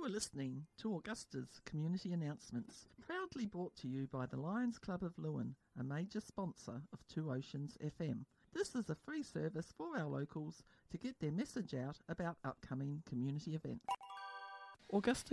are listening to Augusta's Community Announcements, proudly brought to you by the Lions Club of Lewin, a major sponsor of Two Oceans FM. This is a free service for our locals to get their message out about upcoming community events. Augusta